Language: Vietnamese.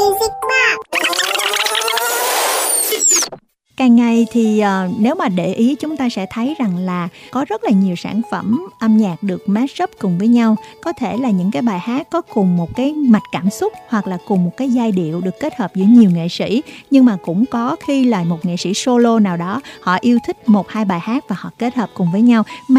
Music Box. Càng ngày thì nếu mà để ý chúng ta sẽ thấy rằng là có rất là nhiều sản phẩm âm nhạc được mashup cùng với nhau. Có thể là những cái bài hát có cùng một cái mạch cảm xúc hoặc là cùng một cái giai điệu được kết hợp giữa nhiều nghệ sĩ. Nhưng mà cũng có khi là một nghệ sĩ solo nào đó họ yêu thích một hai bài hát và họ kết hợp cùng với nhau.